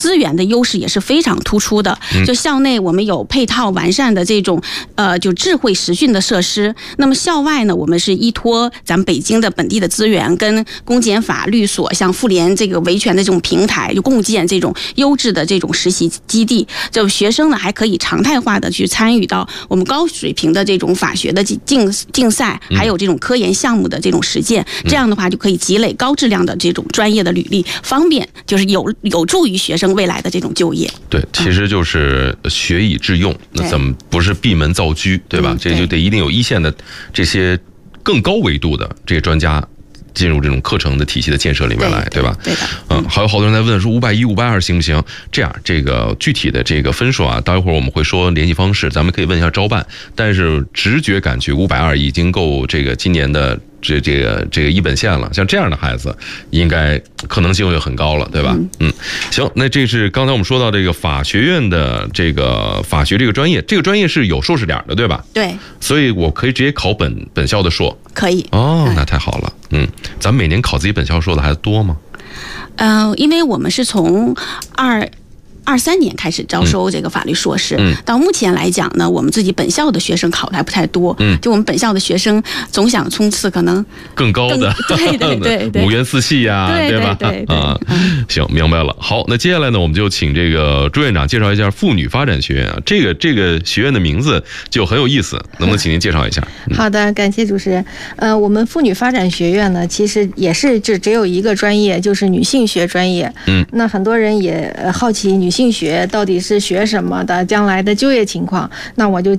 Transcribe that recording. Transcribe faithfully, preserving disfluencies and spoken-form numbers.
资源的优势也是非常突出的。就校内我们有配套完善的这种呃就智慧实训的设施，那么校外呢，我们是依托咱们北京的本地的资源，跟公检法律所像妇联这个维权的这种平台，就共建这种优质的这种实习基地。就学生呢还可以常态化的去参与到我们高水平的这种法学的竞竞赛，还有这种科研项目的这种实践。这样的话就可以积累高质量的这种专业的履历，方便就是有有助于学生未来的这种就业。 对，其实就是学以致用，那怎么不是闭门造车，对吧？这就得一定有一线的这些更高维度的这些专家进入这种课程的体系的建设里面来， 对, 对吧？ 对的。 嗯，还有好多人在问说五百一、五百二行不行？这样，这个具体的这个分数啊，待会儿我们会说联系方式，咱们可以问一下招办。但是直觉感觉五百二已经够这个今年的。这这个这个一本线了，像这样的孩子，应该可能性就很高了，对吧？嗯，行，那这是刚才我们说到这个法学院的这个法学这个专业，这个专业是有硕士点的，对吧？ 对， 所以我可以直接考本本校的硕， 可以。 哦，那太好了。嗯，咱们每年考自己本校硕的孩子多吗？ 嗯、呃，因为我们是从二。二三年开始招收这个法律硕士，嗯，到目前来讲呢，我们自己本校的学生考的还不太多，嗯，就我们本校的学生总想冲刺可能更高的， 对对对对， 五院四系呀、啊， 对吧？ 对对啊，行，明白了。好，那接下来呢，我们就请这个朱院长介绍一下妇女发展学院啊，这个这个学院的名字就很有意思，能不能请您介绍一下？ 嗯、好的，感谢主持人。呃，我们妇女发展学院呢，其实也是只只有一个专业，就是女性学专业。嗯，那很多人也好奇女性学到底是学什么的，将来的就业情况。那我就